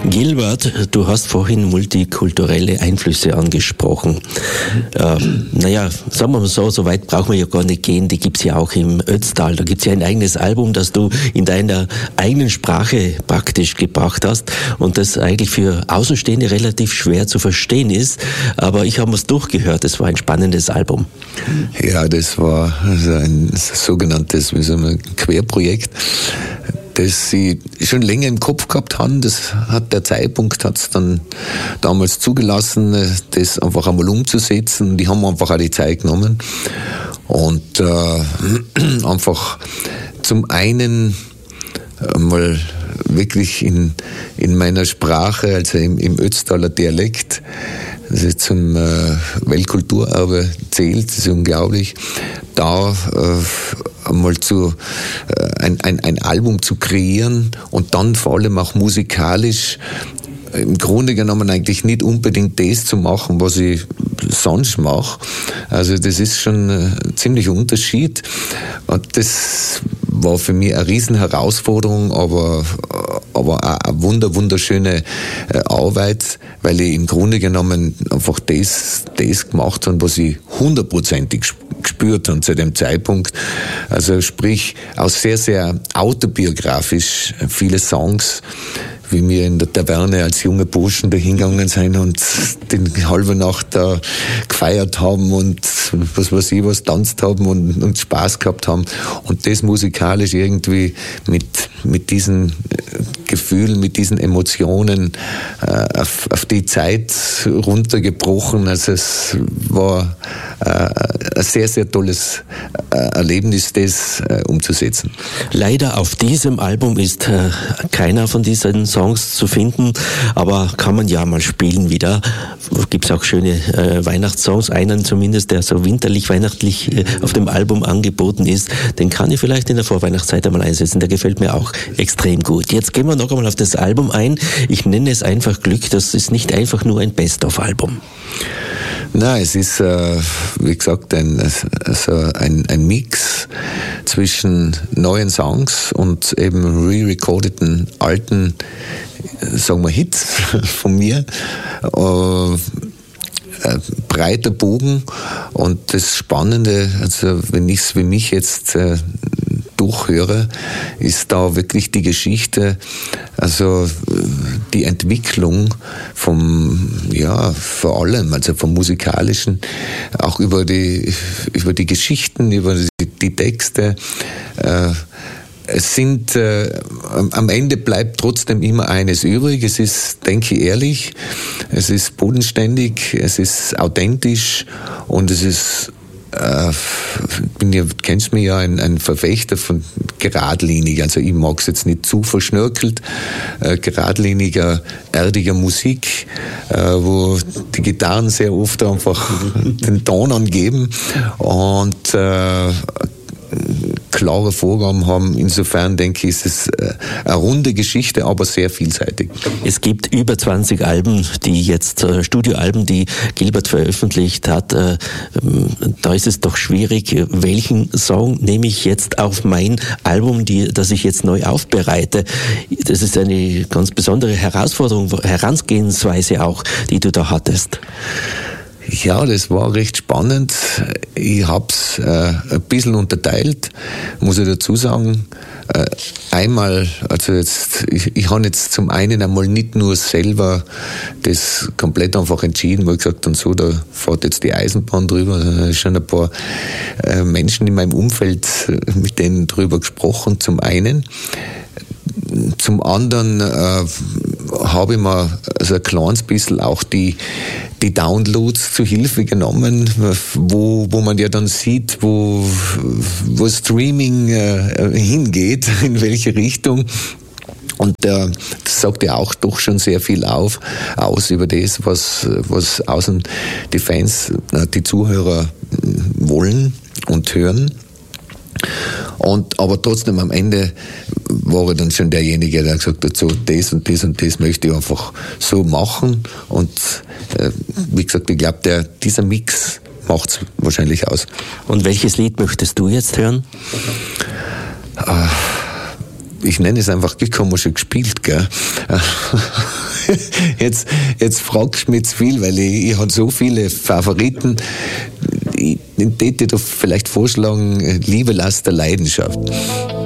Gilbert, du hast vorhin multikulturelle Einflüsse angesprochen. Naja, sagen wir mal so weit brauchen wir ja gar nicht gehen, die gibt's ja auch im Ötztal. Da gibt's ja ein eigenes Album, das du in deiner eigenen Sprache praktisch gebracht hast und das eigentlich für Außenstehende relativ schwer zu verstehen ist. Aber ich habe es durchgehört, es war ein spannendes Album. Ja, das war also ein sogenanntes, wie so ein Querprojekt, das sie schon länger im Kopf gehabt haben. Das hat der Zeitpunkt hat's dann damals zugelassen, das einfach einmal umzusetzen. Die haben einfach auch die Zeit genommen und einfach zum einen mal wirklich in meiner Sprache, also im Ötztaler Dialekt, das ist zum Weltkulturerbe zählt, das ist unglaublich, da einmal ein Album zu kreieren und dann vor allem auch musikalisch im Grunde genommen eigentlich nicht unbedingt das zu machen, was ich sonst mache. Also das ist schon ein ziemlicher Unterschied und das war für mich eine Riesenherausforderung, aber auch eine wunderschöne Arbeit, weil ich im Grunde genommen einfach das gemacht habe, was ich 100%ig gespürt habe zu dem Zeitpunkt. Also sprich, auch sehr, sehr autobiografisch viele Songs, wie wir in der Taverne als junge Burschen da hingegangen sind und die halbe Nacht da gefeiert haben und was weiß ich was tanzt haben und Spaß gehabt haben und das musikalisch irgendwie mit diesen Gefühlen, mit diesen Emotionen auf die Zeit runtergebrochen. Also es war ein sehr, sehr tolles Erlebnis, das umzusetzen. Leider auf diesem Album ist keiner von diesen Songs zu finden, aber kann man ja mal spielen wieder. Gibt's auch schöne Weihnachtssongs, einen zumindest, der so winterlich-weihnachtlich auf dem Album angeboten ist. Den kann ich vielleicht in der Vorweihnachtszeit einmal einsetzen, der gefällt mir auch extrem gut. Jetzt gehen wir noch einmal auf das Album ein. Ich nenne es einfach Glück, das ist nicht einfach nur ein Best-of-Album. Nein, es ist, wie gesagt, ein Mix zwischen neuen Songs und eben re-recordeten alten, sagen wir, Hits von mir. Breiter Bogen und das Spannende, also wenn ich es für mich jetzt durchhöre, ist da wirklich die Geschichte, also die Entwicklung vor allem, also vom Musikalischen, auch über die Geschichten, über die Texte. Es sind, am Ende bleibt trotzdem immer eines übrig. Es ist, denke ich, ehrlich, es ist bodenständig, es ist authentisch und es ist, kennst mich ja, ein Verfechter von geradlinig, also ich mag es jetzt nicht zu verschnörkelt, geradliniger, erdiger Musik, wo die Gitarren sehr oft einfach den Ton angeben und klare Vorgaben haben. Insofern denke ich, ist es eine runde Geschichte, aber sehr vielseitig. Es gibt über 20 Alben, die jetzt Studioalben, die Gilbert veröffentlicht hat. Da ist es doch schwierig, welchen Song nehme ich jetzt auf mein Album, das ich jetzt neu aufbereite. Das ist eine ganz besondere Herausforderung, Herangehensweise auch, die du da hattest. Ja, das war recht spannend. Ich hab's ein bisschen unterteilt, muss ich dazu sagen. Einmal, also jetzt, ich habe jetzt zum einen einmal nicht nur selber das komplett einfach entschieden, weil ich gesagt habe, so, da fährt jetzt die Eisenbahn drüber, da schon ein paar Menschen in meinem Umfeld mit denen drüber gesprochen, zum einen. Zum anderen habe ich mir also ein kleines bisschen auch die Downloads zu Hilfe genommen, wo man ja dann sieht, wo Streaming hingeht, in welche Richtung. Und das sagt ja auch doch schon sehr viel aus über das, was außen die Fans, die Zuhörer wollen und hören. Aber trotzdem am Ende war er dann schon derjenige, der gesagt hat, so das und das und das möchte ich einfach so machen. Und wie gesagt, ich glaube, dieser Mix macht es wahrscheinlich aus. Und welches Lied möchtest du jetzt hören? ich nenne es einfach Glück haben wir schon gespielt, gell? Jetzt fragst du mich zu viel, weil ich habe so viele Favoriten. Ich hätte dir vielleicht vorschlagen, Liebe, Laster, Leidenschaft.